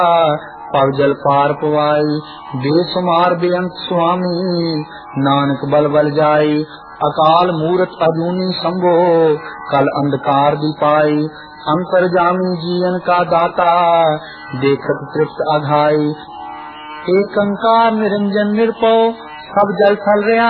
पग जल पार पवाई, बेसुमार बेअंत स्वामी, नानक बल बल जाई। अकाल मूरत अजूनी संभो, कल अंधकार दी पाई। अंतर्जामी जीवन का दाता, देखत तृप्त अघाई। एक अंकार निरंजन निरपौ, सब जल थल रहा